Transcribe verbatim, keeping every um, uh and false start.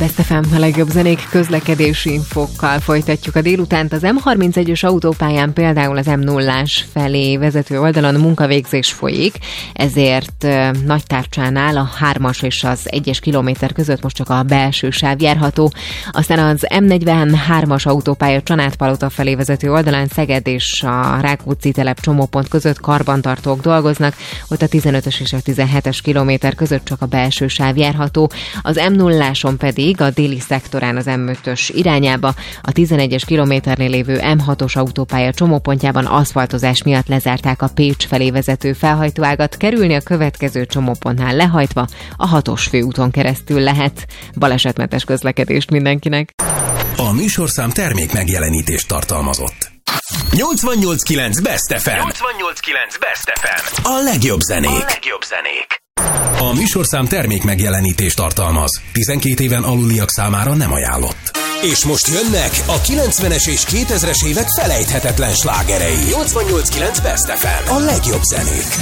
Best ef em, a legjobb zenék, közlekedési infókkal folytatjuk a délutánt. Az em harmincegyes autópályán például az em nullás felé vezető oldalon munkavégzés folyik, ezért Nagytárcsánál a hármas és az egyes kilométer között most csak a belső sáv járható. Aztán az em negyvenhármas autópálya Csanádpalota felé vezető oldalán Szeged és a Rákóczi telep csomópont között karbantartók dolgoznak, ott a tizenötös és a tizenhetes kilométer között csak a belső sáv járható. Az em nulláson pedig a déli szektorán az em ötös irányába, a tizenegyes kilométernél lévő em hatos autópálya csomópontjában aszfaltozás miatt lezárták a Pécs felé vezető felhajtóágat, kerülni a következő csomópontnál lehajtva a hatos főúton keresztül lehet. Balesetmentes közlekedést mindenkinek! A műsorszám termék megjelenítést tartalmazott. nyolcvannyolc kilenc Best ef em. nyolcvannyolc kilenc Best ef em. A legjobb zenék. A legjobb zenék. A műsorszám termék megjelenítést tartalmaz. tizenkét éven aluliak számára nem ajánlott. És most jönnek a kilencvenes és kétezres évek felejthetetlen slágerei. nyolcvannyolc kilenc Best ef em. A legjobb zenék.